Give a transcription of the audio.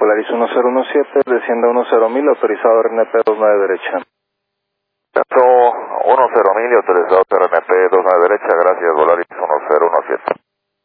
Polaris 1017, descienda 10.000, autorizado RNP 29 derecha. Descenso 10.000 y autorizado RNP